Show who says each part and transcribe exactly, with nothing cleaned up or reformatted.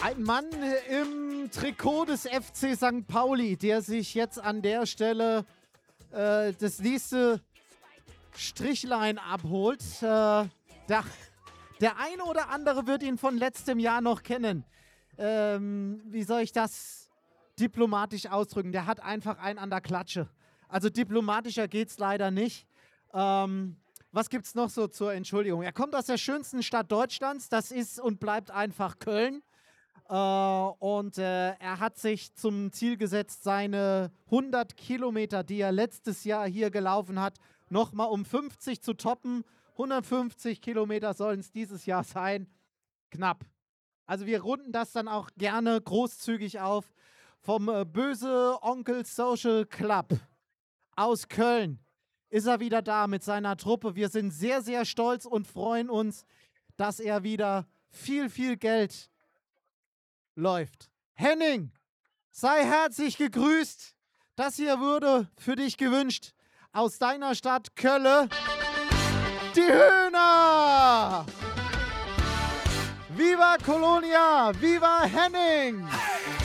Speaker 1: Ein Mann im Trikot des F C Sankt Pauli, der sich jetzt an der Stelle äh, das nächste Strichlein abholt. Äh, der, der eine oder andere wird ihn von letztem Jahr noch kennen. Ähm, wie soll ich das diplomatisch ausdrücken? Der hat einfach einen an der Klatsche. Also diplomatischer geht's leider nicht. Ähm, was gibt's noch so zur Entschuldigung? Er kommt aus der schönsten Stadt Deutschlands. Das ist und bleibt einfach Köln. Äh, und äh, er hat sich zum Ziel gesetzt, seine hundert Kilometer, die er letztes Jahr hier gelaufen hat, nochmal um fünfzig zu toppen. hundertfünfzig Kilometer sollen es dieses Jahr sein. Knapp. Also wir runden das dann auch gerne großzügig auf. Vom äh, Böse Onkel Social Club aus Köln ist er wieder da mit seiner Truppe. Wir sind sehr, sehr stolz und freuen uns, dass er wieder viel, viel Geld läuft. Henning, sei herzlich gegrüßt. Das hier wurde für dich gewünscht. Aus deiner Stadt Kölle, die Höhner! Viva Colonia! Viva Henning!